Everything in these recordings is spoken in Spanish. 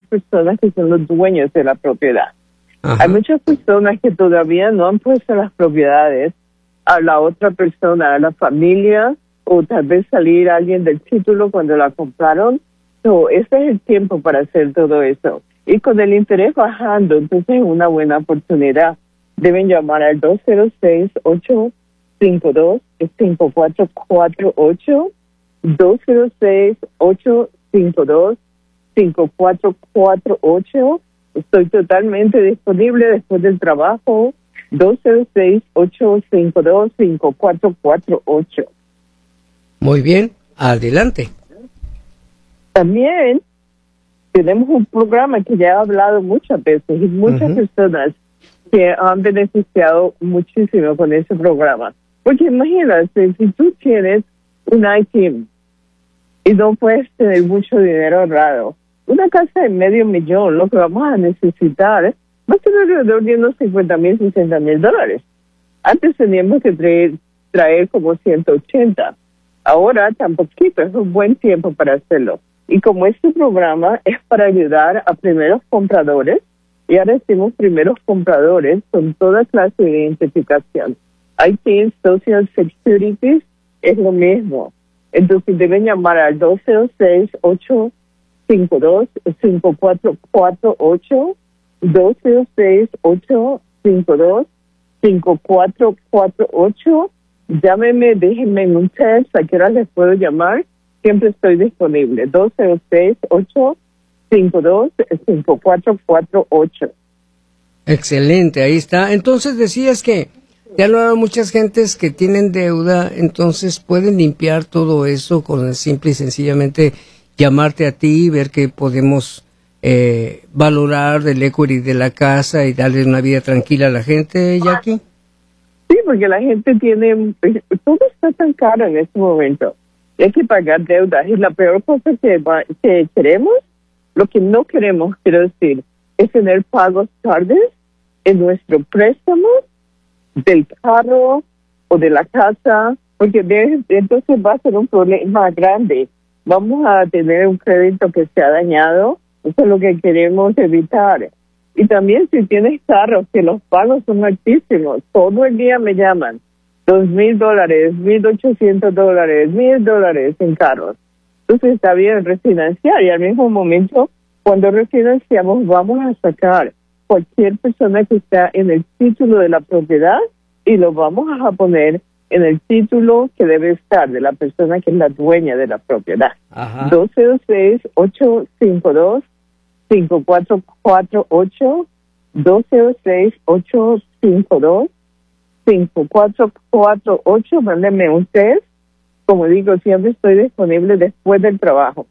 personas que son los dueños de la propiedad. Ajá. Hay muchas personas que todavía no han puesto las propiedades a la otra persona, a la familia, o tal vez salir alguien del título cuando la compraron. So, ese es el tiempo para hacer todo eso. Y con el interés bajando, entonces es una buena oportunidad. Deben llamar al 206-852-5448, 206-852-5448. Estoy totalmente disponible después del trabajo. 206-852-5448. Muy bien, adelante. También tenemos un programa que ya he hablado muchas veces y muchas personas que han beneficiado muchísimo con ese programa. Porque imagínate, si tú tienes un ITIN y no puedes tener mucho dinero ahorrado, una casa de $500,000, lo que vamos a necesitar va a ser alrededor de unos $50,000, $60,000. Antes teníamos que traer como 180. Ahora tan poquito, es un buen tiempo para hacerlo. Y como este programa es para ayudar a primeros compradores, y ahora decimos primeros compradores con toda clase de identificación. IT, Social Security, es lo mismo. Entonces deben llamar al 206-852-5448, 206-852-5448. Llámenme, déjenme en un test, ¿a qué hora les puedo llamar? Siempre estoy disponible. 206-852-5448. Excelente, ahí está. Entonces decías que ya lo han muchas gentes que tienen deuda, entonces pueden limpiar todo eso con simple y sencillamente llamarte a ti, ver que podemos valorar del equity de la casa y darle una vida tranquila a la gente, Jackie. Sí, porque la gente tiene, todo está tan caro en este momento. Hay que pagar deudas y la peor cosa que queremos, lo que no queremos, quiero decir, es tener pagos tardes en nuestro préstamo del carro o de la casa, porque entonces va a ser un problema grande. Vamos a tener un crédito que se ha dañado, eso es lo que queremos evitar. Y también si tienes carros, que los pagos son altísimos, todo el día me llaman. $2,000, $1,800, $1,000 en carros. Entonces está bien refinanciar y al mismo momento, cuando refinanciamos, vamos a sacar cualquier persona que está en el título de la propiedad y lo vamos a poner en el título que debe estar de la persona que es la dueña de la propiedad. 206-852-5448, 206-852-5448, mándenme un test. Como digo, siempre estoy disponible después del trabajo.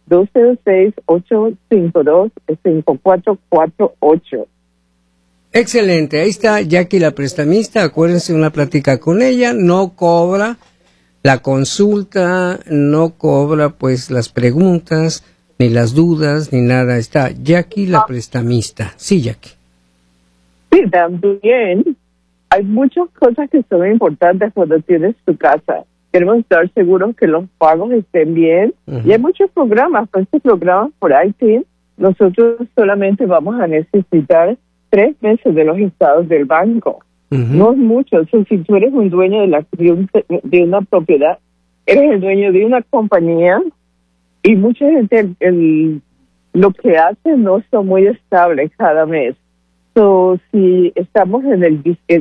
206-852-5448. Excelente, ahí está Jackie la prestamista, acuérdense, una plática con ella, no cobra la consulta, no cobra pues las preguntas, ni las dudas, ni nada, está Jackie la prestamista. Sí, Jackie. Sí, también hay muchas cosas que son importantes cuando tienes tu casa. Queremos estar seguros que los pagos estén bien. Y hay muchos programas, pues estos programas por IT, nosotros solamente vamos a necesitar 3 meses de los estados del banco. No es mucho. Si tú eres un dueño de una propiedad, eres el dueño de una compañía, y mucha gente lo que hace no son muy estables cada mes. So, si estamos en el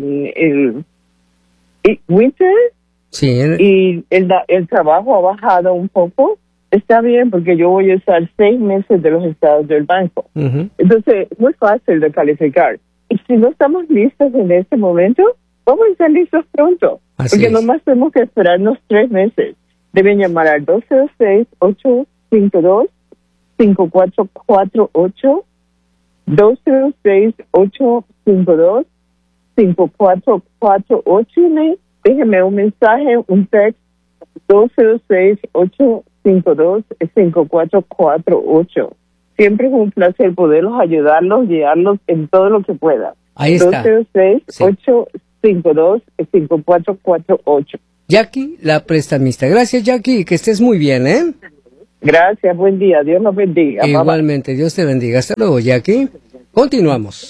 winter, sí, y el trabajo ha bajado un poco, está bien porque yo voy a usar 6 meses de los estados del banco. Entonces, muy fácil de calificar. Y si no estamos listos en este momento, vamos a estar listos pronto. Así porque es. nomás tenemos que esperarnos 3 meses. Deben llamar al 206-852-5448, 206-852-5448. Déjeme un mensaje, un text, 206-852-5448. Siempre es un placer poderlos ayudarlos, guiarlos en todo lo que pueda. Ahí está. 206-852-5448. Jackie, la prestamista. Gracias, Jackie, que estés muy bien, ¿eh? Gracias, buen día. Dios nos bendiga. Igualmente, Dios te bendiga. Hasta luego, Jackie. Continuamos.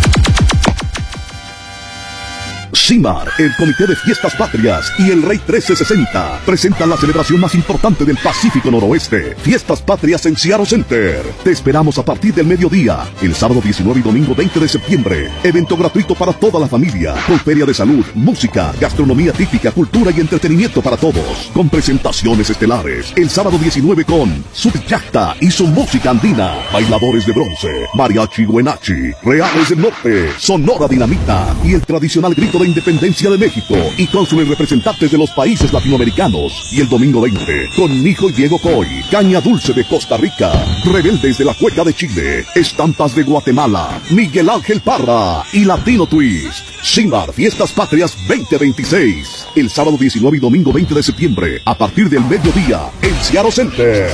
CIMAR, el Comité de Fiestas Patrias y el Rey 1360 presentan la celebración más importante del Pacífico Noroeste, Fiestas Patrias en Seattle Center. Te esperamos a partir del mediodía, el sábado 19 y domingo 20 de septiembre. Evento gratuito para toda la familia, con feria de salud, música, gastronomía típica, cultura y entretenimiento para todos, con presentaciones estelares. El sábado 19 con Subyacta y su música andina, bailadores de bronce, mariachi Huenachi, Reales del Norte, Sonora Dinamita y el tradicional grito de Independencia de México y cónsules representantes de los países latinoamericanos. Y el domingo 20 con Nijo y Diego Coy, Caña Dulce de Costa Rica, Rebeldes de la Cueca de Chile, Estampas de Guatemala, Miguel Ángel Parra y Latino Twist. CIMAR Fiestas Patrias 2026, el sábado 19 y domingo 20 de septiembre a partir del mediodía en Seattle Center.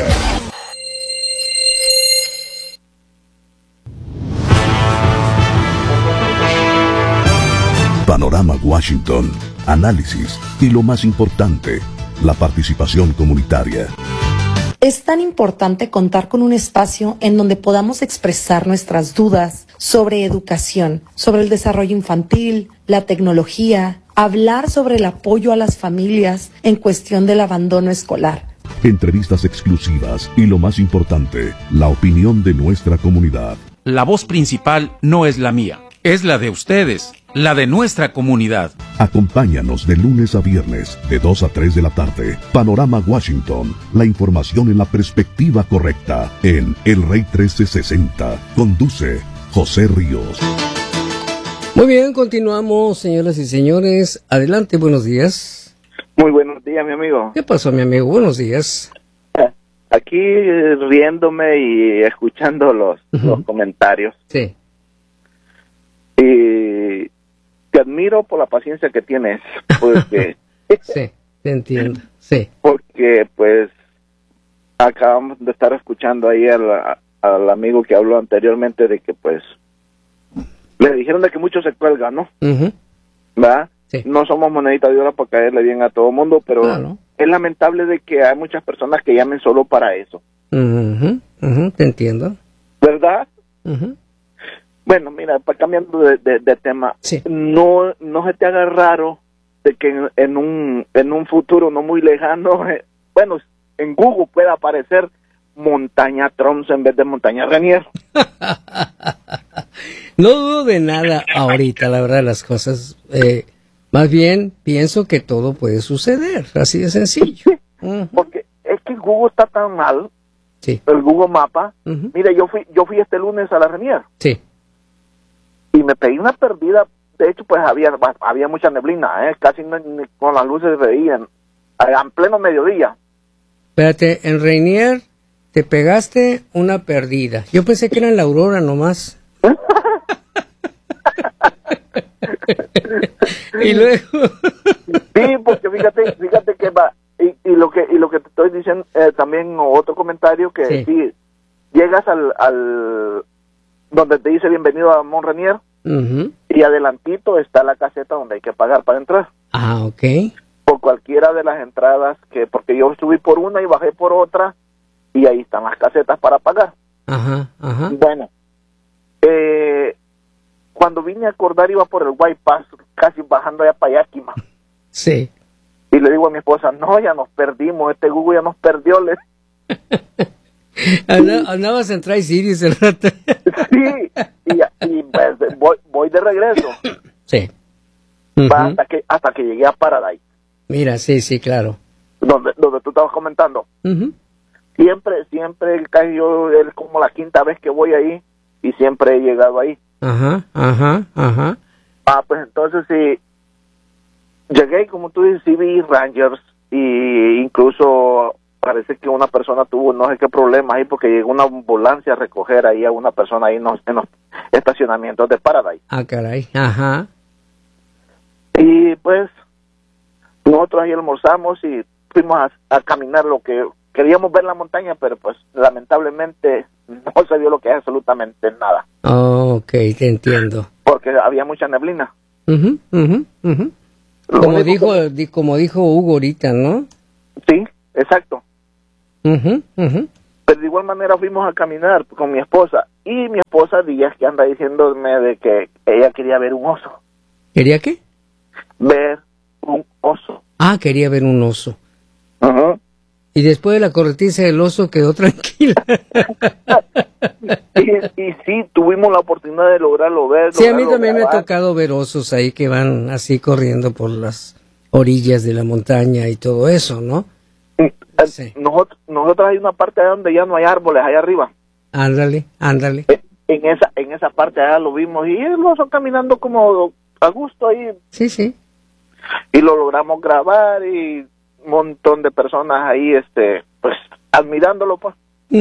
Panorama Washington, análisis y lo más importante, la participación comunitaria. Es tan importante contar con un espacio en donde podamos expresar nuestras dudas sobre educación, sobre el desarrollo infantil, la tecnología, hablar sobre el apoyo a las familias en cuestión del abandono escolar. Entrevistas exclusivas y lo más importante, la opinión de nuestra comunidad. La voz principal no es la mía, es la de ustedes, la de nuestra comunidad. Acompáñanos de lunes a viernes, de 2 a 3 de la tarde. Panorama Washington, la información en la perspectiva correcta, en El Rey 1360. Conduce José Ríos. Muy bien, continuamos, señoras y señores. Adelante, buenos días. Muy buenos días, mi amigo. ¿Qué pasó, mi amigo? Buenos días. Aquí riéndome y escuchando los comentarios. Sí. Y te admiro por la paciencia que tienes, porque sí, te entiendo, sí. Porque pues acabamos de estar escuchando ahí al amigo que habló anteriormente de que pues le dijeron de que mucho se cuelga, ¿no? ¿Verdad? Sí. No somos monedita de oro para caerle bien a todo el mundo, pero claro, es lamentable de que hay muchas personas que llamen solo para eso. Te entiendo. ¿Verdad? Bueno, mira, cambiando de tema, sí. no se te haga raro de que en un futuro no muy lejano, bueno, en Google pueda aparecer Montaña Trump en vez de Montaña Rainier. No dudo de nada ahorita, la verdad, las cosas. Más bien pienso que todo puede suceder, así de sencillo. Porque es que Google está tan mal, sí. El Google Mapa. Mira, yo fui este lunes a la Rainier. Sí. Y me pegué una perdida. De hecho, pues había mucha neblina, casi ni con las luces se veían, en pleno mediodía. Espérate, en Rainier te pegaste una perdida. Yo pensé que era en la Aurora nomás. Y luego sí, porque fíjate que va y lo que te estoy diciendo también otro comentario que sí llegas al donde te dice bienvenido a Mont Rainier, y adelantito está la caseta donde hay que pagar para entrar. Ah, ok. Por cualquiera de las entradas, porque yo subí por una y bajé por otra, y ahí están las casetas para pagar. Bueno, cuando vine a acordar iba por el White Pass, casi bajando allá para Yakima. Sí. Y le digo a mi esposa, no, ya nos perdimos, este Google ya nos perdió. Andabas en Tri-Cities el rato. Sí, y pues, voy de regreso. Sí. Hasta que llegué a Paradise. Mira, sí, claro. Donde tú estabas comentando. Siempre, yo es como la quinta vez que voy ahí y siempre he llegado ahí. Pues entonces sí, llegué y como tú dices, sí vi Rangers y incluso parece que una persona tuvo no sé qué problema ahí porque llegó una ambulancia a recoger ahí a una persona ahí en los estacionamientos de Paradise. Ah, caray, Y pues nosotros ahí almorzamos y fuimos a caminar lo que queríamos ver la montaña, pero pues lamentablemente no se vio lo que es absolutamente nada. Oh, ok, te entiendo. Porque había mucha neblina. Como dijo Hugo ahorita, ¿no? Sí, exacto. Pero de igual manera fuimos a caminar con mi esposa, y mi esposa días que anda diciéndome de que ella quería ver un oso. ¿Quería qué? Ver un oso. Ah, quería ver un oso. Ajá. Y después de la corretiza del oso quedó tranquila. y sí, tuvimos la oportunidad de lograrlo ver. Sí, a mí también me ha tocado ver osos ahí que van así corriendo por las orillas de la montaña y todo eso, ¿no? Sí. Nosotros hay una parte donde ya no hay árboles, allá arriba. Ándale. En esa parte allá lo vimos, y el oso caminando como a gusto ahí. Sí. Y lo logramos grabar, y un montón de personas ahí, pues, admirándolo, pues.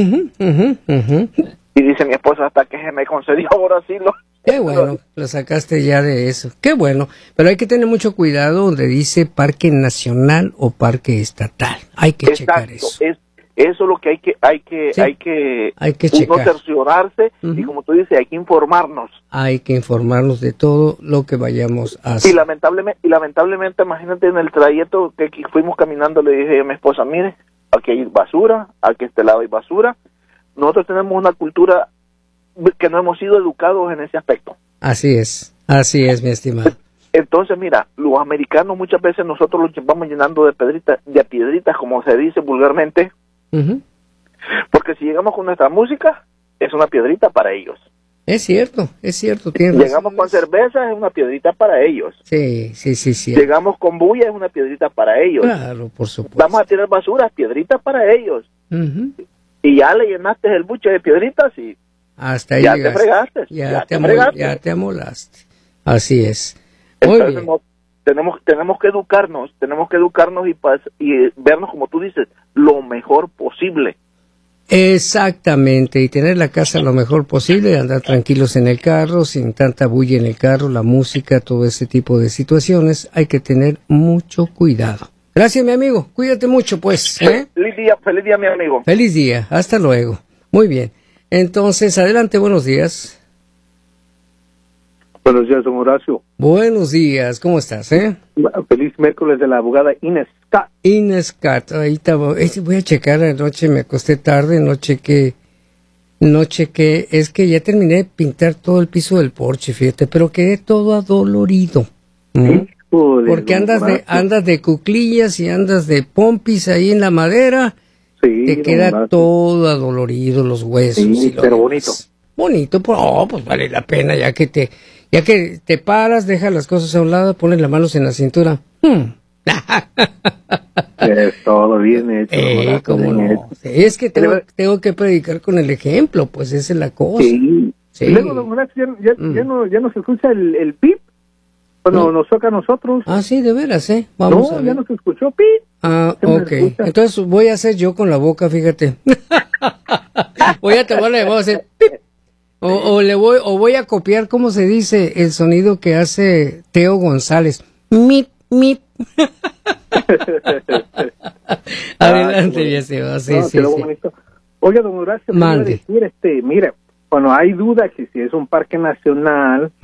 Y dice mi esposa, hasta que se me concedió ahora sí lo... Qué bueno, lo sacaste ya de eso. Qué bueno, pero hay que tener mucho cuidado donde dice parque nacional o parque estatal. Hay que checar eso. Eso es lo que hay que checar. Cerciorarse, y como tú dices, hay que informarnos. Hay que informarnos de todo lo que vayamos a hacer. Y lamentablemente, imagínate, en el trayecto que fuimos caminando, le dije a mi esposa, mire, aquí hay basura, aquí a este lado hay basura. Nosotros tenemos una cultura que no hemos sido educados en ese aspecto. Así es, mi estimado. Entonces, mira, los americanos muchas veces nosotros los vamos llenando de piedritas, como se dice vulgarmente, porque si llegamos con nuestra música, es una piedrita para ellos. Es cierto, llegamos con cerveza, es una piedrita para ellos. Sí. Llegamos con bulla, es una piedrita para ellos. Claro, por supuesto. Vamos a tirar basura, piedritas para ellos. Y ya le llenaste el buche de piedritas y hasta ahí ya llegaste. te fregaste. Ya te amolaste. Así es. Entonces, tenemos que educarnos y vernos, como tú dices, lo mejor posible. Exactamente, y tener la casa lo mejor posible, andar tranquilos en el carro, sin tanta bulla en el carro, la música, todo ese tipo de situaciones, hay que tener mucho cuidado. Gracias, mi amigo, cuídate mucho, pues. Feliz día, mi amigo. Feliz día, hasta luego. Muy bien, entonces, adelante, buenos días. Buenos días, don Horacio. Buenos días, ¿cómo estás, Feliz miércoles de la abogada Ines Scott. Ines Scott, ahí estaba, voy a checar, anoche me acosté tarde, no chequé, es que ya terminé de pintar todo el piso del porche, fíjate, pero quedé todo adolorido. Porque andas de cuclillas y andas de pompis ahí en la madera, te queda todo adolorido, los huesos. Sí, pero bonito. Bonito, pues vale la pena, ya que te paras, dejas las cosas a un lado, pones las manos en la cintura. Es todo bien hecho. ¿Cómo no? Sí, es que tengo que predicar con el ejemplo, pues esa es la cosa. Sí. Luego, don Horacio, ya no se escucha el pip cuando nos toca a nosotros. Ah, sí, de veras, Vamos a ver. Ya no se escuchó pip. Ah, ok. Entonces voy a hacer yo con la boca, fíjate. voy a hacer pip. O voy a copiar, ¿cómo se dice? El sonido que hace Teo González. Mip, mip. Adelante, ya se va. Sí. Oiga, don Horacio, mande. Mire, cuando hay duda que si es un parque nacional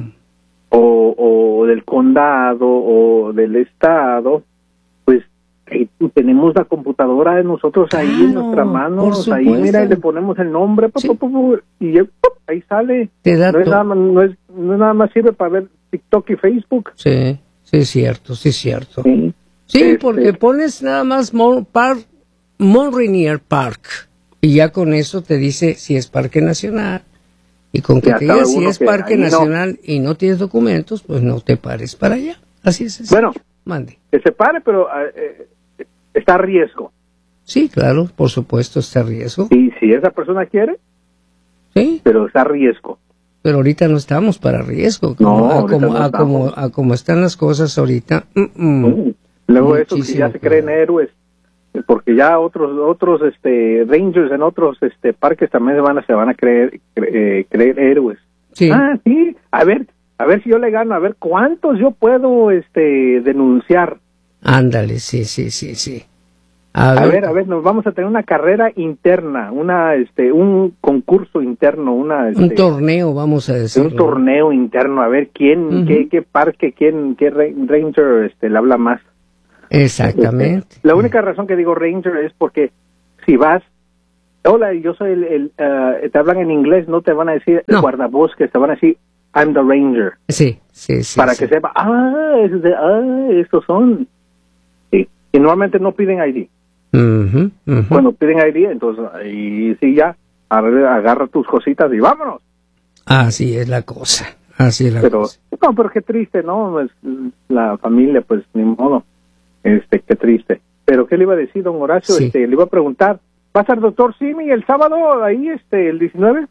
o del condado o del estado, pues tenemos la computadora de nosotros ahí en nuestra mano, ahí mira, y le ponemos el nombre, y ahí sale. No es nada más sirve para ver TikTok y Facebook. Sí, es cierto. Sí, porque pones nada más Mount Rainier Park y ya con eso te dice si es parque nacional. Y con que te diga si es parque nacional y no tienes documentos, pues no te pares para allá. Así es. Bueno, mande. Que se pare, pero está a riesgo. Sí, claro, por supuesto está a riesgo. Y si esa persona quiere, sí, pero está a riesgo. Pero ahorita no estamos para riesgo. Como están las cosas ahorita. Luego eso que ya se creen héroes, porque ya otros rangers en otros parques también se van a creer héroes. Sí. Ah, sí. A ver si yo le gano, a ver cuántos yo puedo denunciar. Ándale, sí. A ver, nos vamos a tener una carrera interna, un concurso interno, un torneo, vamos a decir. Un torneo interno, a ver quién, qué parque, qué ranger le habla más. Exactamente. La única razón que digo ranger es porque si vas, hola, yo soy te hablan en inglés, no te van a decir el guardabosques, te van a decir, I'm the ranger. Sí. Para que sepa, estos son. Sí. Y normalmente no piden ID. Cuando piden ID, entonces ahí sí ya, agarra tus cositas y vámonos. Así es la cosa. Pero qué triste, ¿no? La familia, pues ni modo. Qué triste. Pero ¿qué le iba a decir, don Horacio? Sí. Le iba a preguntar, ¿va a estar doctor Simi el sábado ahí, el 19?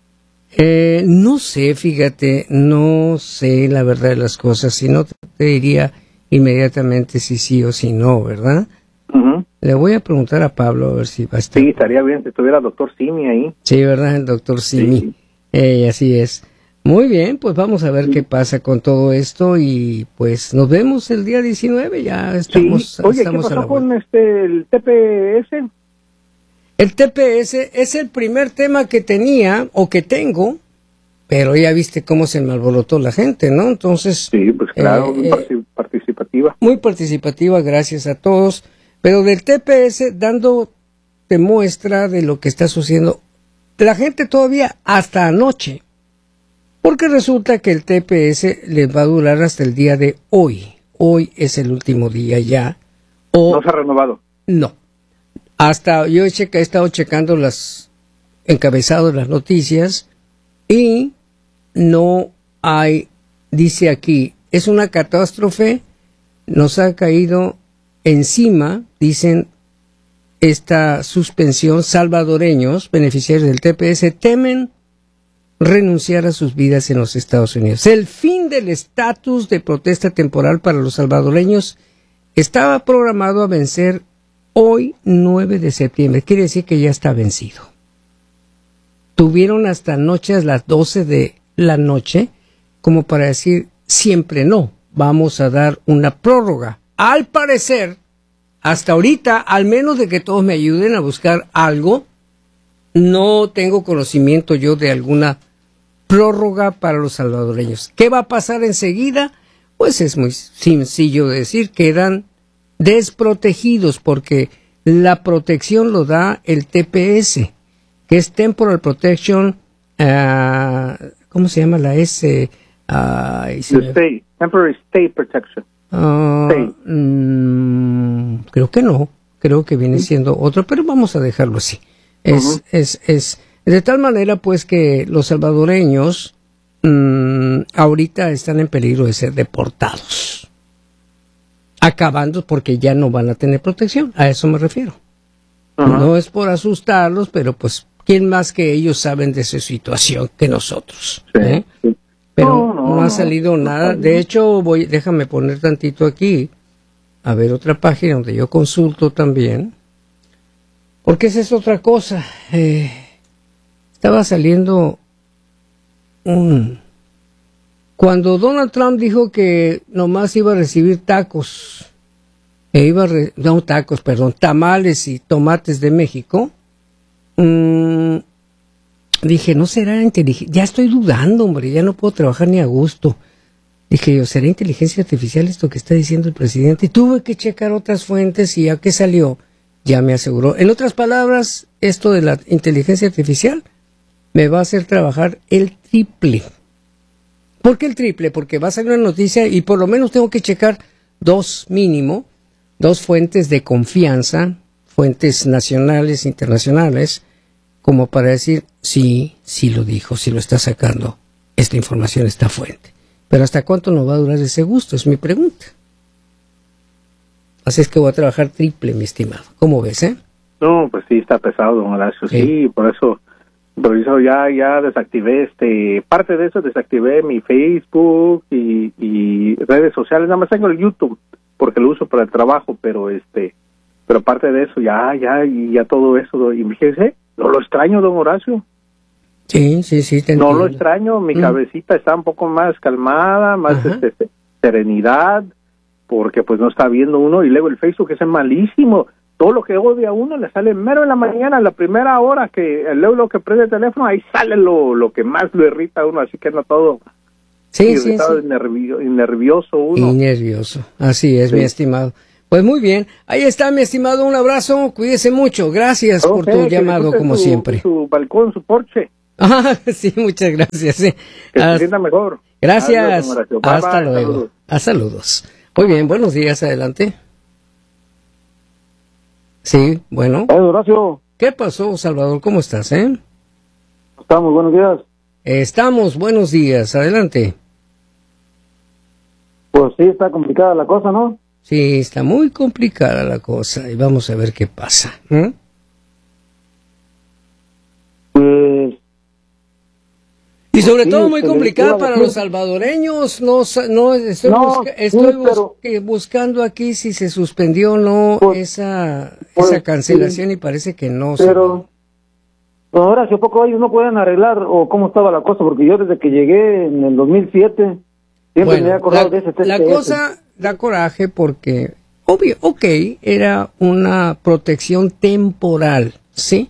No sé, fíjate, no sé la verdad de las cosas. Si no, te diría inmediatamente si sí o si no, ¿verdad? Le voy a preguntar a Pablo a ver si va a estar. Sí, estaría bien si estuviera el doctor Simi ahí. Sí, ¿verdad? El doctor Simi. Sí. Así es. Muy bien, pues vamos a ver qué pasa con todo esto y pues nos vemos el día 19, ya estamos. Sí. Oye, estamos ¿qué pasó con el TPS? El TPS es el primer tema que tenía o que tengo, pero ya viste cómo se me alborotó la gente, ¿no? Entonces. Sí, pues claro, participativa. Muy participativa, gracias a todos. Pero del TPS, dándote muestra de lo que está sucediendo, la gente todavía hasta anoche, porque resulta que el TPS les va a durar hasta el día de hoy. Hoy es el último día ya. ¿No se ha renovado? No. Hasta yo he estado checando las encabezados, las noticias, y no hay, dice aquí, es una catástrofe, nos ha caído encima, dicen, esta suspensión. Salvadoreños, beneficiarios del TPS, temen renunciar a sus vidas en los Estados Unidos. El fin del estatus de protesta temporal para los salvadoreños estaba programado a vencer hoy, 9 de septiembre. Quiere decir que ya está vencido. Tuvieron hasta anoche a las 12 de la noche como para decir siempre no, vamos a dar una prórroga. Al parecer, hasta ahorita, al menos de que todos me ayuden a buscar algo, no tengo conocimiento yo de alguna prórroga para los salvadoreños. ¿Qué va a pasar enseguida? Pues es muy sencillo de decir, quedan desprotegidos porque la protección lo da el TPS, que es Temporal Protection, ¿cómo se llama la S? Temporary State Protection. Creo que no, creo que viene siendo otro, pero vamos a dejarlo así. Es de tal manera pues que los salvadoreños ahorita están en peligro de ser deportados, acabando porque ya no van a tener protección, a eso me refiero. No es por asustarlos, pero pues quién más que ellos saben de su situación que nosotros, Sí. Pero no ha salido nada. De hecho, déjame poner tantito aquí, a ver otra página donde yo consulto también, porque esa es otra cosa. Estaba saliendo cuando Donald Trump dijo que nomás iba a recibir tamales y tomates de México, dije, no será inteligencia, ya estoy dudando, hombre, ya no puedo trabajar ni a gusto. Dije yo, ¿será inteligencia artificial esto que está diciendo el presidente? Y tuve que checar otras fuentes y ya que salió, ya me aseguró. En otras palabras, esto de la inteligencia artificial me va a hacer trabajar el triple. ¿Por qué el triple? Porque va a salir una noticia y por lo menos tengo que checar dos fuentes de confianza, fuentes nacionales, internacionales, como para decir, sí lo dijo, sí lo está sacando, esta información, esta fuente. Pero ¿hasta cuánto nos va a durar ese gusto? Es mi pregunta. Así es que voy a trabajar triple, mi estimado. ¿Cómo ves, No, pues sí, está pesado, don Horacio. Sí, por eso ya desactivé, parte de eso desactivé mi Facebook y redes sociales. Nada más tengo el YouTube, porque lo uso para el trabajo, pero parte de eso, ya todo eso, y me dije, no lo extraño, don Horacio. Sí, te entiendo. No lo extraño, mi cabecita está un poco más calmada, más serenidad, porque pues no está viendo uno, y luego el Facebook es malísimo. Todo lo que odia a uno le sale mero en la mañana, la primera hora que luego lo que prende el teléfono, ahí sale lo que más lo irrita a uno, así que no todo. Sí. Y nervioso uno. Y nervioso, así es, mi estimado. Pues muy bien, ahí está mi estimado, un abrazo, cuídese mucho, gracias por tu llamado como siempre. Su balcón, su porche. Ah, sí, muchas gracias. Sí. Que se sienta mejor. Gracias, Adiós, hasta luego. Saludos. Muy bien, buenos días, adelante. Sí, bueno. Horacio. ¿Qué pasó, Salvador? ¿Cómo estás, Estamos, buenos días. Estamos, buenos días, adelante. Pues sí, está complicada la cosa, ¿no? Sí, está muy complicada la cosa y vamos a ver qué pasa. Pues... Y sobre todo muy complicada para los salvadoreños. Estoy buscando aquí si se suspendió o no esa cancelación sí, y parece que no. Pero ahora si a poco ellos no pueden arreglar o cómo estaba la cosa, porque yo desde que llegué en el 2007 siempre me he acordado de ese TCS. La cosa da coraje porque, era una protección temporal, ¿sí?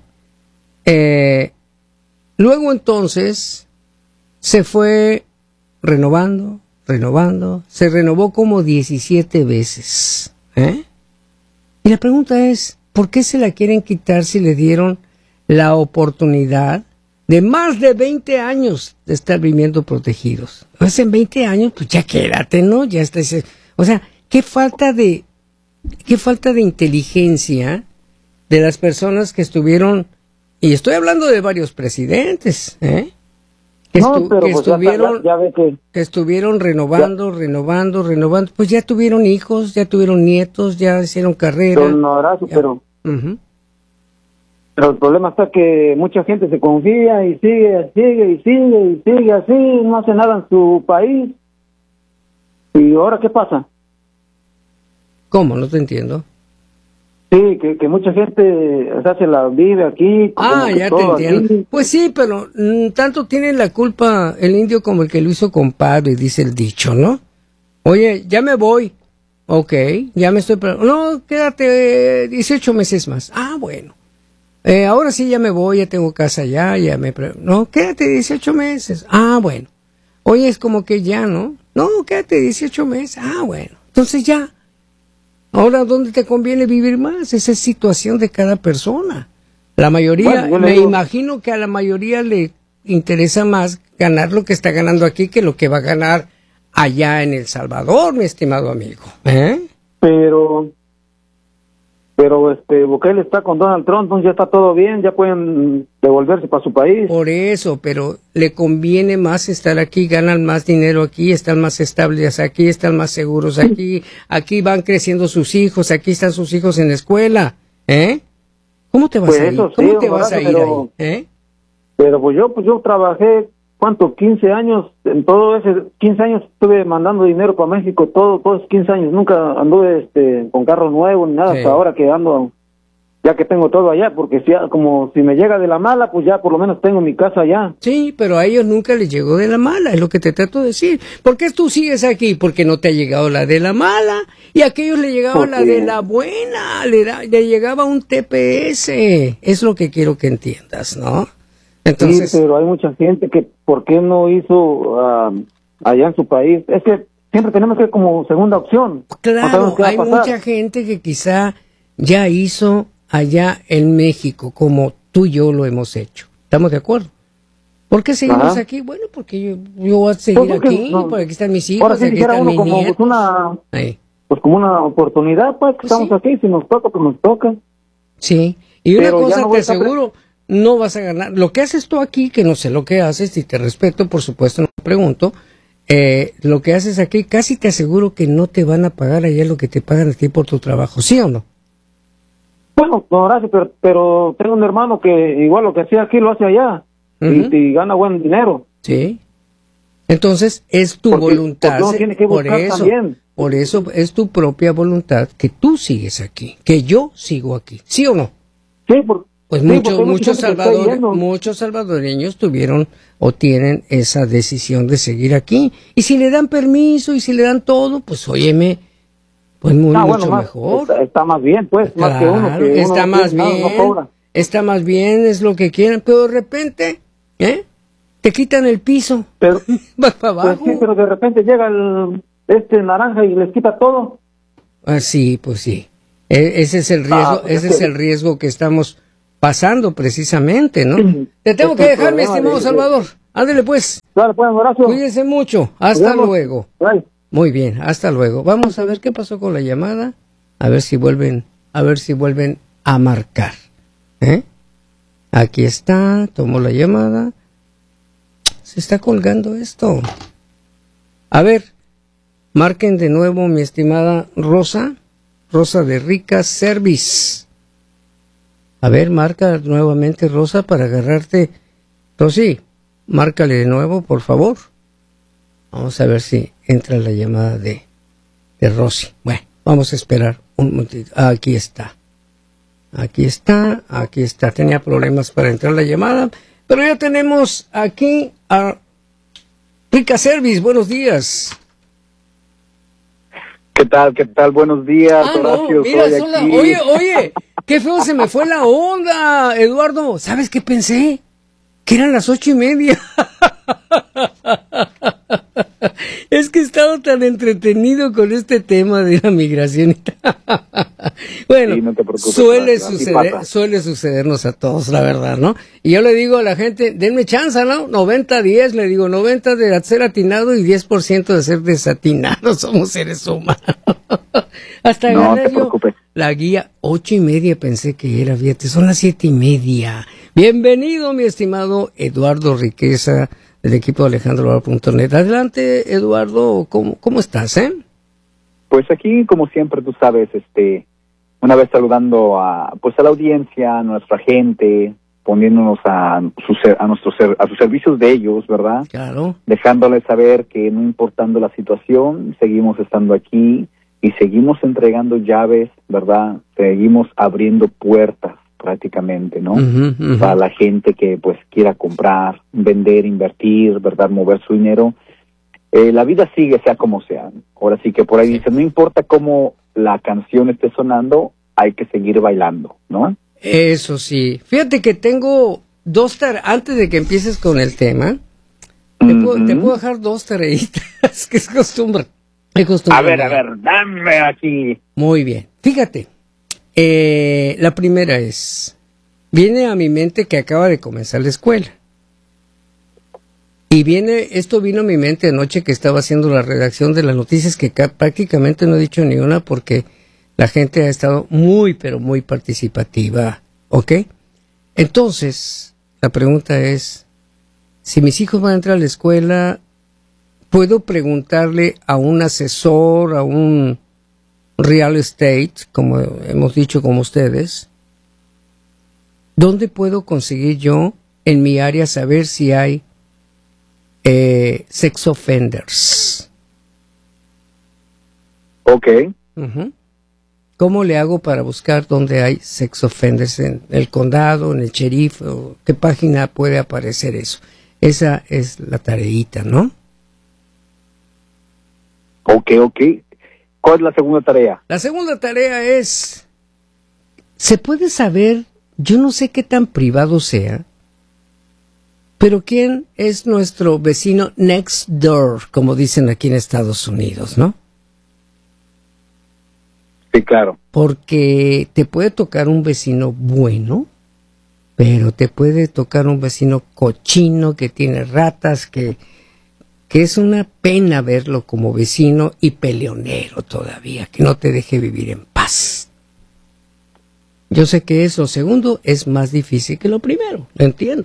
Luego entonces se fue renovando, se renovó como 17 veces, Y la pregunta es, ¿por qué se la quieren quitar si le dieron la oportunidad de más de 20 años de estar viviendo protegidos? Pues en 20 años, pues ya quédate, ¿no? Ya está. O sea, qué falta de inteligencia de las personas que estuvieron, y estoy hablando de varios presidentes, que estuvieron renovando, pues ya tuvieron hijos, ya tuvieron nietos, ya hicieron carrera. Pero el problema está que mucha gente se confía y sigue así, no hace nada en su país. ¿Y ahora qué pasa? ¿Cómo? No te entiendo. Sí, que mucha gente se la vive aquí. Ya te entiendo. Aquí. Pues sí, pero tanto tiene la culpa el indio como el que lo hizo compadre, dice el dicho, ¿no? Oye, ya me voy. Ok, ya me estoy... No, quédate 18 meses más. Bueno. Ahora sí ya me voy, ya tengo casa allá, No, quédate 18 meses. Bueno. Oye, es como que ya, ¿no? No, quédate 18 meses. Bueno. Entonces ya. Ahora, ¿dónde te conviene vivir más? Esa es situación de cada persona. La mayoría, imagino que a la mayoría le interesa más ganar lo que está ganando aquí que lo que va a ganar allá en El Salvador, mi estimado amigo. Pero Bukele está con Donald Trump, entonces ya está todo bien, ya pueden devolverse para su país. Por eso, pero le conviene más estar aquí, ganan más dinero aquí, están más estables aquí, están más seguros aquí, aquí van creciendo sus hijos, aquí están sus hijos en la escuela, ¿Cómo te vas a ir? ¿Cómo te vas a ir ahí? Pero pues yo trabajé, ¿cuánto? 15 años, en todo ese 15 años estuve mandando dinero para México, todos esos 15 años, nunca anduve con carro nuevo ni nada, hasta ahora que ando, ya que tengo todo allá, porque como si me llega de la mala, pues ya por lo menos tengo mi casa allá. Sí, pero a ellos nunca les llegó de la mala, es lo que te trato de decir. ¿Por qué tú sigues aquí? Porque no te ha llegado la de la mala, y a aquellos le llegaba la de la buena, le llegaba un TPS, es lo que quiero que entiendas, ¿no? Entonces, sí, pero hay mucha gente que, ¿por qué no hizo allá en su país? Es que siempre tenemos que ir como segunda opción. Claro, hay mucha gente que quizá ya hizo allá en México, como tú y yo lo hemos hecho. ¿Estamos de acuerdo? ¿Por qué seguimos aquí? Bueno, porque yo voy a seguir aquí, porque aquí están mis hijos, aquí están mis nietos. Pues como una oportunidad, pues, que estamos aquí, si nos toca, pues nos toca. Sí, y una cosa te aseguro, no vas a ganar. Lo que haces tú aquí, que no sé lo que haces, y te respeto, por supuesto, no te pregunto, lo que haces aquí, casi te aseguro que no te van a pagar allá lo que te pagan a ti por tu trabajo, ¿sí o no? Bueno, no, gracias, pero tengo un hermano que igual lo que hacía aquí lo hace allá, y gana buen dinero. Sí. Entonces, es tu voluntad. Por eso es tu propia voluntad que tú sigues aquí, que yo sigo aquí, ¿sí o no? Sí, pues muchos salvadoreños tuvieron o tienen esa decisión de seguir aquí. Y si le dan permiso y si le dan todo, pues óyeme, pues mucho mejor. Está más bien, pues, claro, más que uno. Que está uno más bien, no cobra. Está más bien, es lo que quieren, pero de repente, te quitan el piso. Pero, vas para abajo. Pues sí, pero de repente llega el naranja y les quita todo. Sí, pues sí. Ese es el riesgo, ese es el riesgo que estamos pasando precisamente, ¿no? Te tengo que dejar, mi estimado Salvador. Ándale pues. Dale, pues, Horacio. Cuídese mucho. Hasta luego. Bye. Muy bien, hasta luego. Vamos a ver qué pasó con la llamada. A ver si vuelven a marcar. Aquí está, tomó la llamada. Se está colgando esto. A ver, marquen de nuevo, mi estimada Rosa de Rica Service. A ver, marca nuevamente, Rosa, para agarrarte. Rosy, márcale de nuevo, por favor. Vamos a ver si entra la llamada de Rosy. Bueno, vamos a esperar un momentito. Aquí está. Tenía problemas para entrar la llamada, pero ya tenemos aquí a Rica Service. Buenos días. ¿Qué tal? Buenos días, Horacio. No, mira, oye, qué feo se me fue la onda, Eduardo. ¿Sabes qué pensé? Que eran las 8:30. Es que he estado tan entretenido con este tema de la migración. Bueno, sí, no te preocupes, suele sucedernos a todos, la verdad, ¿no? Y yo le digo a la gente, denme chance, ¿no? 90-10, le digo, 90 de ser atinado y 10% de ser desatinado. Somos seres humanos. Hasta no te preocupes. La guía 8:30 pensé que era, fíjate, son las 7:30. Bienvenido, mi estimado Eduardo Riqueza, del equipo de AlejandroLara.net. Adelante, Eduardo, ¿cómo estás, Pues aquí, como siempre, tú sabes, una vez saludando a la audiencia, a nuestra gente, poniéndonos a sus servicios de ellos, ¿verdad? Claro. Dejándoles saber que no importando la situación, seguimos estando aquí y seguimos entregando llaves, ¿verdad? Seguimos abriendo puertas prácticamente, ¿no? Para la gente que pues quiera comprar, vender, invertir, ¿verdad? Mover su dinero. La vida sigue, sea como sea. Ahora sí que por ahí dice, no importa cómo la canción esté sonando, hay que seguir bailando, ¿no? Eso sí. Fíjate que tengo antes de que empieces con el tema, te puedo dejar 2 tareitas, que es costumbre. A ver, dame aquí. Muy bien. Fíjate. La primera viene a mi mente que acaba de comenzar la escuela. Y esto vino a mi mente anoche que estaba haciendo la redacción de las noticias, que prácticamente no he dicho ni una porque la gente ha estado muy, pero muy participativa, ¿ok? Entonces, la pregunta es, si mis hijos van a entrar a la escuela, ¿puedo preguntarle a un asesor, a un real estate, como hemos dicho como ustedes, dónde puedo conseguir yo en mi área saber si hay sex offenders? Ok. ¿Cómo le hago para buscar dónde hay sex offenders en el condado, en el sheriff, o qué página puede aparecer eso? Esa es la tareita, ¿no? Ok. ¿Cuál es la segunda tarea? La segunda tarea es, ¿se puede saber, yo no sé qué tan privado sea, pero quién es nuestro vecino next door, como dicen aquí en Estados Unidos, ¿no? Sí, claro. Porque te puede tocar un vecino bueno, pero te puede tocar un vecino cochino que tiene ratas, que es una pena verlo como vecino y peleonero todavía, que no te deje vivir en paz. Yo sé que eso segundo es más difícil que lo primero, lo entiendo.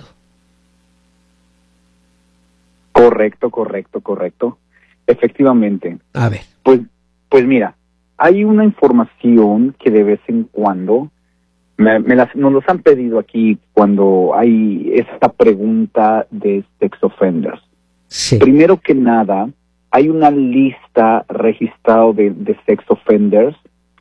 Correcto. Efectivamente. A ver. Pues mira, hay una información que de vez en cuando nos los han pedido aquí cuando hay esta pregunta de sex offenders. Sí. Primero que nada, hay una lista registrada de sex offenders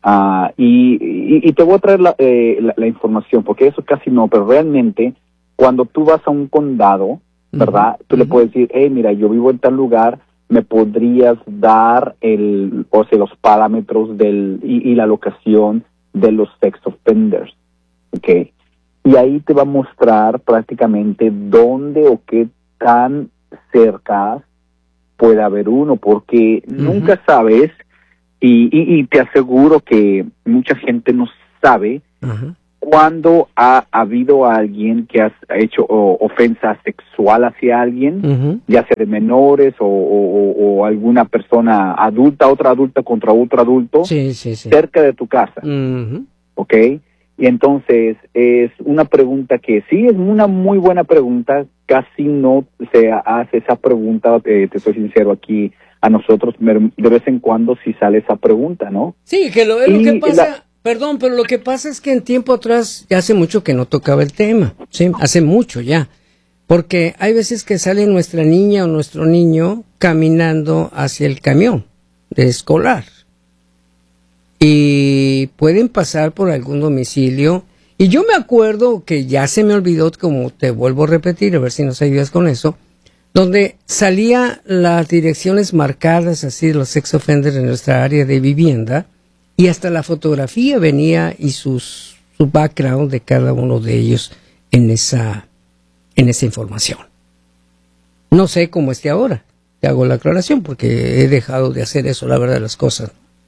y te voy a traer la información, porque eso casi no, pero realmente cuando tú vas a un condado, ¿verdad? Tú le puedes decir, mira, yo vivo en tal lugar, me podrías dar los parámetros y la locación de los sex offenders, ¿ok? Y ahí te va a mostrar prácticamente dónde o qué tan cerca puede haber uno, porque nunca sabes Y te aseguro que mucha gente no sabe cuando ha habido alguien que ha hecho ofensa sexual hacia alguien, ya sea de menores o alguna persona adulta, otra adulta contra otro adulto, cerca de tu casa. ¿Ok? Y entonces es una pregunta que sí es una muy buena pregunta, casi no se hace esa pregunta, te soy sincero aquí, a nosotros de vez en cuando sí sale esa pregunta, ¿no? Sí, que lo que pasa, perdón, pero lo que pasa es que en tiempo atrás, ya hace mucho que no tocaba el tema, sí, hace mucho ya, porque hay veces que sale nuestra niña o nuestro niño caminando hacia el camión de escolar. Y pueden pasar por algún domicilio. Y yo me acuerdo que ya se me olvidó, como te vuelvo a repetir, a ver si nos ayudas con eso, donde salía las direcciones marcadas así de los sex offenders en nuestra área de vivienda, y hasta la fotografía venía y su background de cada uno de ellos en esa información. No sé cómo esté ahora. Te hago la aclaración porque he dejado de hacer eso, la verdad de las cosas.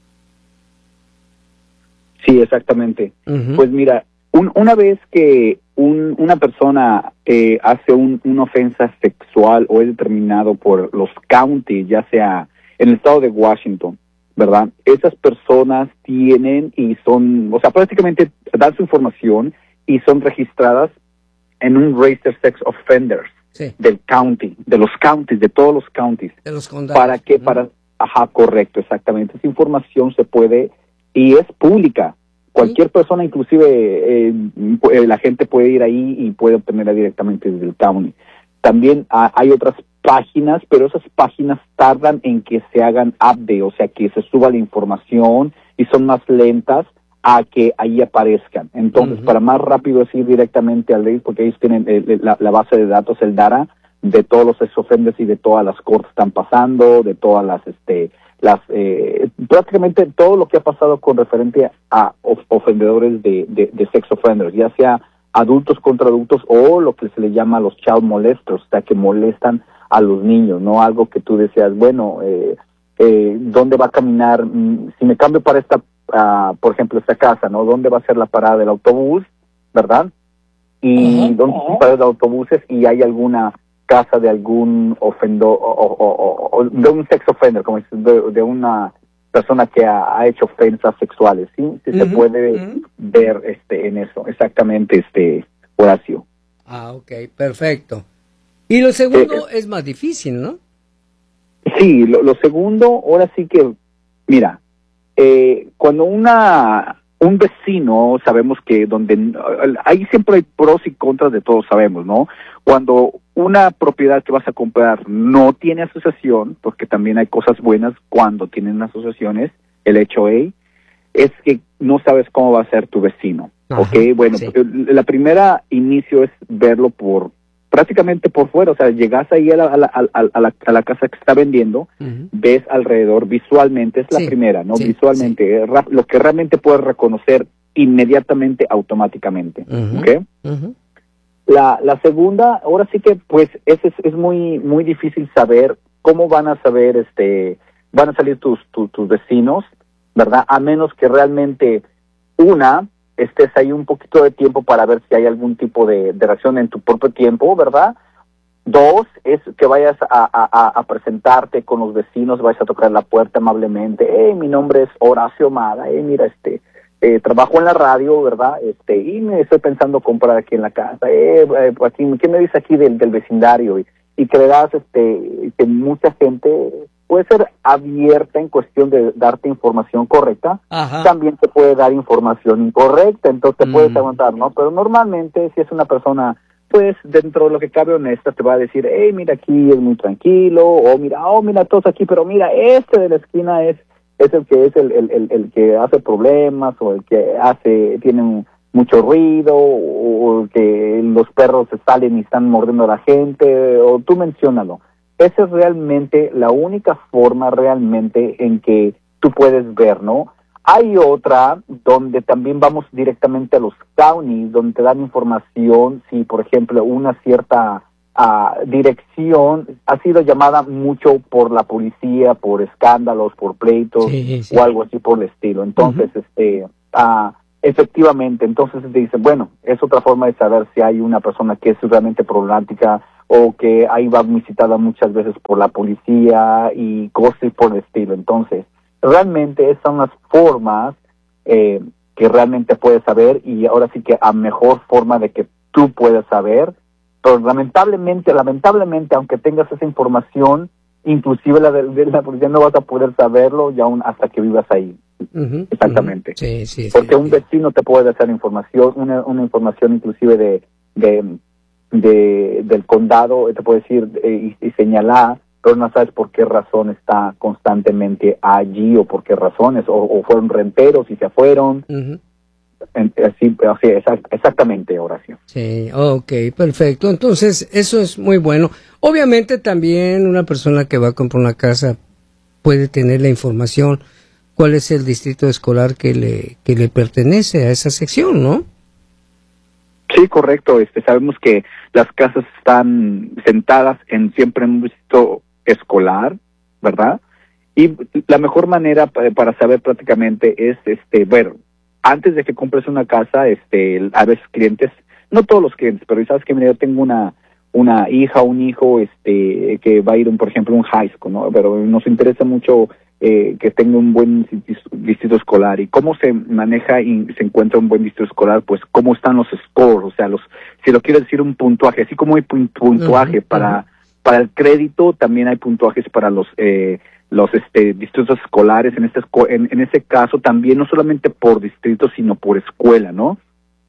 Sí, exactamente. Pues mira, una vez que una persona hace una ofensa sexual o es determinado por los counties, ya sea en el estado de Washington, ¿verdad? Esas personas tienen y son, o sea, prácticamente dan su información y son registradas en un register sex offenders del county, de los counties, de todos los counties. De los condados. ¿Para qué? Ajá, correcto, exactamente. Esa información se puede y es pública. Cualquier persona, inclusive la gente puede ir ahí y puede obtenerla directamente desde el county. También hay otras páginas, pero esas páginas tardan en que se hagan update, o sea, que se suba la información y son más lentas a que ahí aparezcan. Entonces, para más rápido es ir directamente al ley, porque ellos tienen la base de datos, el data, de todos los sex offenders y de todas las cortes están pasando, de todas las prácticamente todo lo que ha pasado con referente a ofendedores de sex offenders, ya sea adultos contra adultos o lo que se le llama los child molesters, o sea, que molestan a los niños, no algo que tú deseas, bueno, ¿dónde va a caminar? Si me cambio para esta, por ejemplo, esta casa, ¿no? ¿Dónde va a ser la parada del autobús? ¿Verdad? Y ¿dónde son paradas de autobuses? Y hay alguna casa de algún ofendedor o de un sex offender, como dices, de una persona que ha hecho ofensas sexuales, ¿sí? Sí se puede ver en eso, exactamente, Horacio. Ok, perfecto. Y lo segundo es más difícil, ¿no? Sí, lo segundo, ahora sí que, mira, cuando un vecino, sabemos que ahí siempre hay pros y contras de todos, sabemos, ¿no? Cuando una propiedad que vas a comprar no tiene asociación, porque también hay cosas buenas cuando tienen asociaciones, el HOA, es que no sabes cómo va a ser tu vecino, ¿ok? Bueno, la primera inicio es verlo prácticamente por fuera, o sea, llegas ahí a la casa que está vendiendo, ves alrededor visualmente, es la primera, ¿no? Visualmente, lo que realmente puedes reconocer inmediatamente, automáticamente, ¿ok? La segunda, ahora sí que, pues, es muy muy difícil saber cómo van a salir tus vecinos, ¿verdad? A menos que realmente estés ahí un poquito de tiempo para ver si hay algún tipo de reacción en tu propio tiempo, ¿verdad? 2, es que vayas a presentarte con los vecinos, vayas a tocar la puerta amablemente. Mi nombre es Horacio Mada, mira, trabajo en la radio, ¿verdad? Y me estoy pensando comprar aquí en la casa. Aquí, ¿qué me dice aquí del vecindario? Y que le das, que mucha gente puede ser abierta en cuestión de darte información correcta. También te puede dar información incorrecta, entonces te puedes aguantar, ¿no? Pero normalmente, si es una persona, pues, dentro de lo que cabe honesta, te va a decir, mira, aquí es muy tranquilo, o mira, todos aquí, pero mira, de la esquina es el que es el que hace problemas, o el que tiene mucho ruido, o que los perros se salen y están mordiendo a la gente, o tú menciónalo. Esa es realmente la única forma realmente en que tú puedes ver, ¿no? Hay otra donde también vamos directamente a los counties, donde te dan información si, por ejemplo, una cierta dirección ha sido llamada mucho por la policía, por escándalos, por pleitos, o algo así por el estilo. Entonces, efectivamente, entonces te dicen, bueno, es otra forma de saber si hay una persona que es realmente problemática o que ahí va visitada muchas veces por la policía y cosas por el estilo. Entonces, realmente esas son las formas que realmente puedes saber, y ahora sí que a mejor forma de que tú puedas saber. Pero lamentablemente, aunque tengas esa información, inclusive la de la policía, no vas a poder saberlo ya aún hasta que vivas ahí. Exactamente. Porque un vecino te puede dar información, una información inclusive del condado, te puede decir y señalar, pero no sabes por qué razón está constantemente allí, o por qué razones, o fueron renteros y se fueron. Así, exactamente, Horacio. Sí, ok, perfecto. Entonces, eso es muy bueno. Obviamente también una persona que va a comprar una casa puede tener la información cuál es el distrito escolar que le pertenece a esa sección, ¿no? Sí, correcto. Sabemos que las casas están sentadas siempre en un distrito escolar, ¿verdad? Y la mejor manera para saber prácticamente es, bueno, antes de que compres una casa, a veces clientes, no todos los clientes, pero sabes que mira, yo tengo una hija o un hijo, que va a ir, por ejemplo, a un high school, ¿no? Pero nos interesa mucho que tenga un buen distrito escolar. ¿Y cómo se maneja y se encuentra un buen distrito escolar? Pues cómo están los scores, o sea, si lo quiero decir, un puntuaje, así como hay puntuaje para el crédito, también hay puntuajes para los distritos escolares. En ese caso también, no solamente por distrito, sino por escuela, ¿no?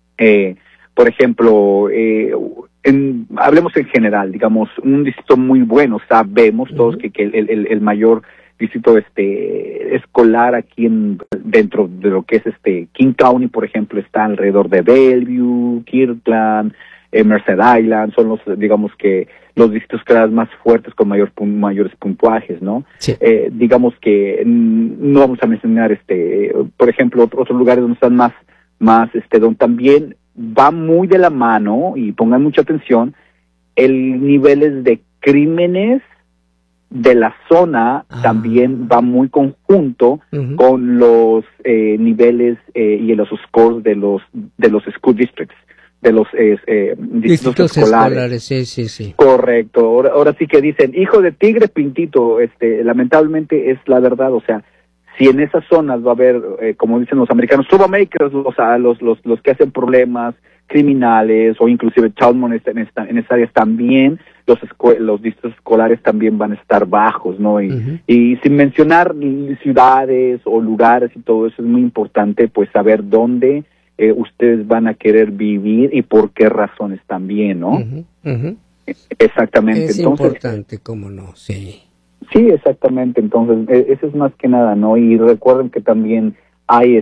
Por ejemplo, hablemos en general, digamos, un distrito muy bueno, sabemos todos que el mayor distrito escolar aquí dentro de lo que es King County, por ejemplo, está alrededor de Bellevue, Kirkland, Merced Island, son digamos que los distritos escolares más fuertes con mayores puntuajes, ¿no? Sí. Digamos que no vamos a mencionar, por ejemplo, otros lugares donde están más donde también va muy de la mano, y pongan mucha atención, el niveles de crímenes de la zona también va muy conjunto con los niveles y los scores de los school districts, de los distritos escolares. Sí. Correcto. Ahora sí que dicen, hijo de tigre pintito, lamentablemente es la verdad. O sea, si en esas zonas va a haber, como dicen los americanos, troublemakers, o sea, los que hacen problemas, criminales, o inclusive child molesters en esas áreas también, los distritos escolares también van a estar bajos, ¿no? Y sin mencionar ciudades o lugares y todo eso, es muy importante pues saber dónde ustedes van a querer vivir y por qué razones también, ¿no? Exactamente. Es importante, cómo no, sí. Sí, exactamente. Entonces, eso es más que nada, ¿no? Y recuerden que también hay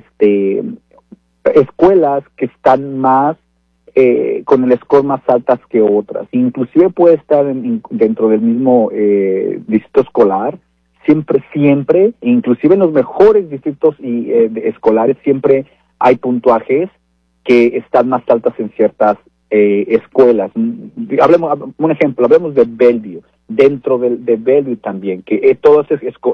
escuelas que están más con el score más altas que otras. Inclusive puede estar dentro del mismo distrito escolar, siempre, inclusive en los mejores distritos escolares, siempre hay puntuajes que están más altas en ciertas escuelas. Hablemos, un ejemplo, hablemos de Bellevue. Dentro de Bellevue también, que todo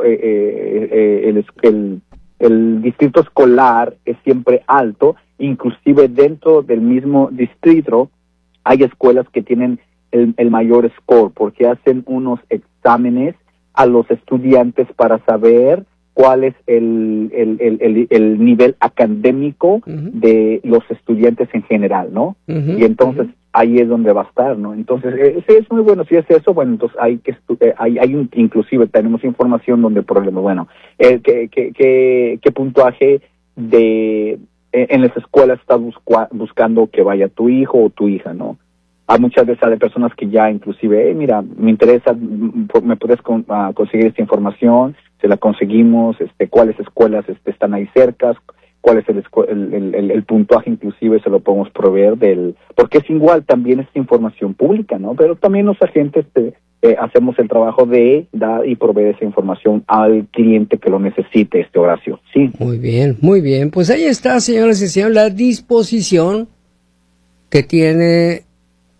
el distrito escolar es siempre alto. Inclusive dentro del mismo distrito hay escuelas que tienen el mayor score, porque hacen unos exámenes a los estudiantes para saber cuál es el nivel académico de los estudiantes en general, ¿no? Y entonces ahí es donde va a estar, ¿no? Entonces, sí, es muy bueno. Si es eso, bueno, entonces inclusive tenemos información donde, por ejemplo, bueno, qué puntuaje en las escuelas estás buscando que vaya tu hijo o tu hija, ¿no? Hay muchas veces hay personas que ya inclusive, mira, me interesa, me puedes conseguir esta información, se la conseguimos, cuáles escuelas están ahí cerca, cuál es el puntaje, inclusive se lo podemos proveer porque es igual, también es información pública, ¿no? Pero también los agentes hacemos el trabajo de dar y proveer esa información al cliente que lo necesite, Horacio. Sí. Muy bien. Pues ahí está, señoras y señores, la disposición que tiene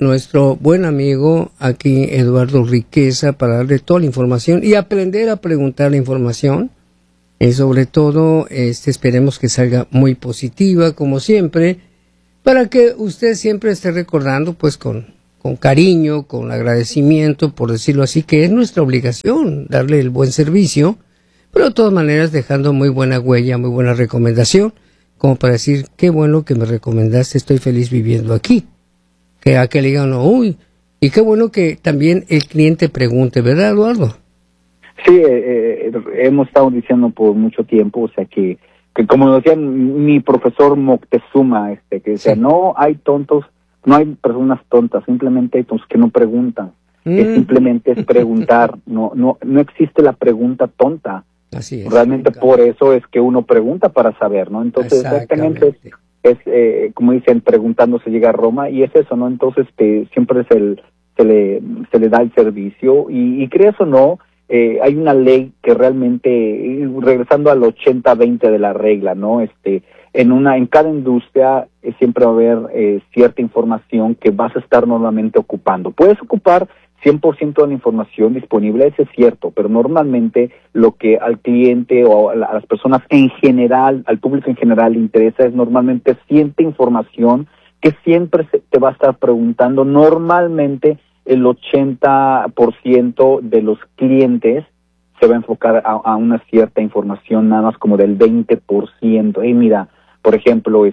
nuestro buen amigo aquí, Eduardo Riqueza, para darle toda la información y aprender a preguntar la información. Y sobre todo, esperemos que salga muy positiva, como siempre, para que usted siempre esté recordando, pues, con cariño, con agradecimiento, por decirlo así, que es nuestra obligación darle el buen servicio, pero de todas maneras dejando muy buena huella, muy buena recomendación, como para decir, qué bueno que me recomendaste, estoy feliz viviendo aquí. Que a que le digan, uy, y qué bueno que también el cliente pregunte, ¿verdad, Eduardo? Sí, hemos estado diciendo por mucho tiempo, o sea, que como decía mi profesor Moctezuma, que decía, no hay tontos, no hay personas tontas, simplemente hay tontos que no preguntan. Que simplemente es preguntar, no existe la pregunta tonta. Así es. Realmente por eso es que uno pregunta para saber, ¿no? Entonces exactamente es como dicen, preguntando se llega a Roma, y es eso, ¿no? Entonces siempre se le da el servicio, y creas o no, hay una ley que realmente, regresando al 80-20 de la regla, ¿no? En cada industria siempre va a haber cierta información que vas a estar normalmente ocupando. Puedes ocupar 100% de la información disponible, eso es cierto, pero normalmente lo que al cliente o a las personas en general, al público en general le interesa es normalmente cierta información que siempre te va a estar preguntando. Normalmente el 80% de los clientes se va a enfocar a una cierta información, nada más como del 20%. Mira, por ejemplo,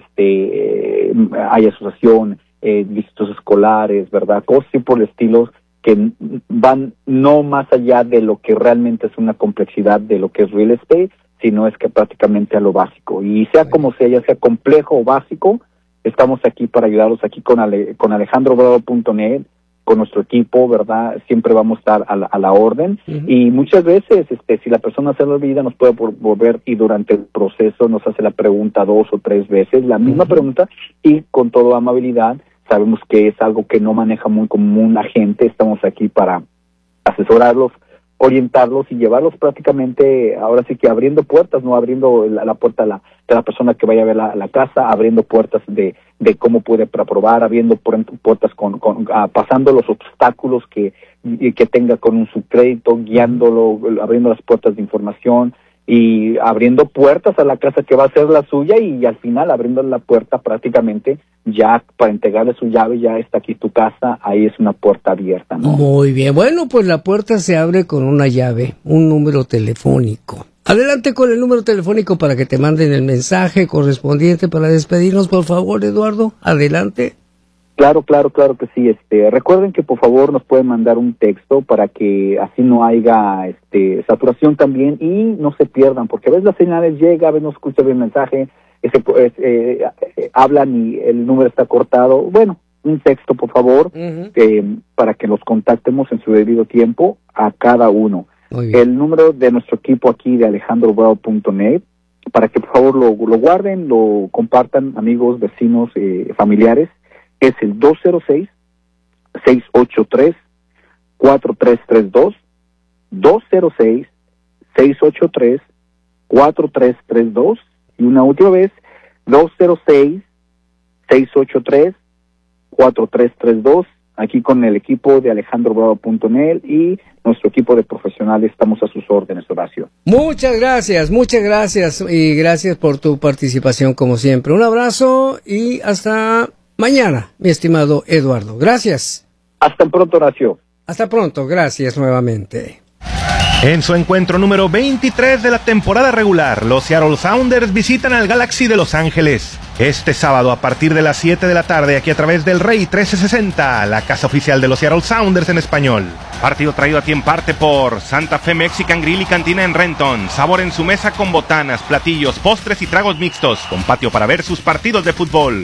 hay asociación, visitos escolares, ¿verdad? Cosas así por el estilo, que van no más allá de lo que realmente es una complejidad de lo que es real estate, sino es que prácticamente a lo básico. Y sea como sea, ya sea complejo o básico, estamos aquí para ayudarlos aquí con alejandrobravo.net, con nuestro equipo, ¿verdad? Siempre vamos a estar a la orden. Y muchas veces, si la persona se le olvida, nos puede volver, y durante el proceso nos hace la pregunta 2 o 3 veces, la misma pregunta, y con toda amabilidad. Sabemos que es algo que no maneja muy común la gente. Estamos aquí para asesorarlos, orientarlos y llevarlos prácticamente, ahora sí que abriendo puertas, no abriendo la puerta de la persona que vaya a ver la casa, abriendo puertas de cómo puede probar, abriendo puertas pasando los obstáculos que tenga con su crédito, guiándolo, abriendo las puertas de información y abriendo puertas a la casa que va a ser la suya, y al final abriendo la puerta prácticamente ya para entregarle su llave, ya está aquí tu casa, ahí es una puerta abierta, ¿no? Muy bien, bueno, pues la puerta se abre con una llave, un número telefónico. Adelante con el número telefónico para que te manden el mensaje correspondiente para despedirnos, por favor, Eduardo, adelante. Claro que sí. Recuerden que por favor nos pueden mandar un texto para que así no haya saturación también y no se pierdan, porque a veces las señales llegan, a veces no escuchan bien el mensaje, hablan y el número está cortado. Bueno, un texto por favor, para que los contactemos en su debido tiempo a cada uno. El número de nuestro equipo aquí de alejandrobravo.net, para que por favor lo guarden, lo compartan, amigos, vecinos, familiares. Es el 206-683-4332, 206-683-4332, y una última vez, 206-683-4332, aquí con el equipo de alejandrobravo.net y nuestro equipo de profesionales. Estamos a sus órdenes, Horacio. Muchas gracias, y gracias por tu participación como siempre. Un abrazo y hasta mañana, mi estimado Eduardo. Gracias. Hasta pronto, Horacio. Hasta pronto, gracias nuevamente. En su encuentro número 23 de la temporada regular, los Seattle Sounders visitan al Galaxy de Los Ángeles. Este sábado a partir de las 7 de la tarde, aquí a través del Rey 1360, la casa oficial de los Seattle Sounders en español. Partido traído a ti en parte por Santa Fe Mexican Grill y Cantina en Renton. Sabor en su mesa con botanas, platillos, postres y tragos mixtos. Con patio para ver sus partidos de fútbol.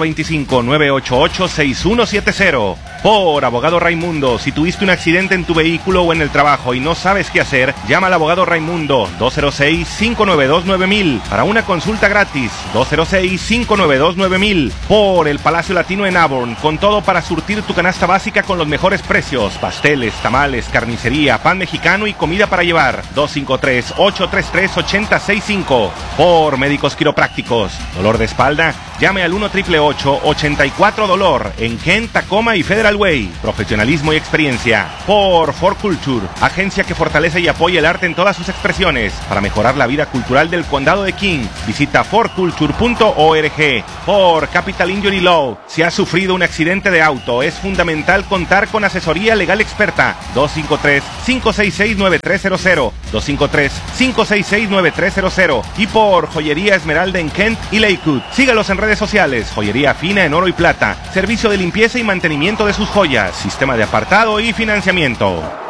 425-988-6170. Por Abogado Raimundo. Si tuviste un accidente en tu vehículo o en el trabajo y no sabes qué hacer, llama al Abogado Raimundo. 206-592-9000. Para una consulta gratis. 206-592-9000. 592-9000. Por el Palacio Latino en Auburn, con todo para surtir tu canasta básica con los mejores precios. Pasteles, tamales, carnicería, pan mexicano y comida para llevar. 253-833-8065. Por Médicos Quiroprácticos. ¿Dolor de espalda? Llame al 1-888-84-DOLOR en Kent, Tacoma y Federal Way. Profesionalismo y experiencia. Por For Culture, agencia que fortalece y apoya el arte en todas sus expresiones. Para mejorar la vida cultural del condado de King, visita forculture.org. Por Capital Injury Law, si has sufrido un accidente de auto, es fundamental contar con asesoría legal experta. 253-566-9300. 253-566-9300. Y por Joyería Esmeralda en Kent y Lakewood. Sígalos en redes sociales. Joyería fina en oro y plata. Servicio de limpieza y mantenimiento de sus joyas. Sistema de apartado y financiamiento.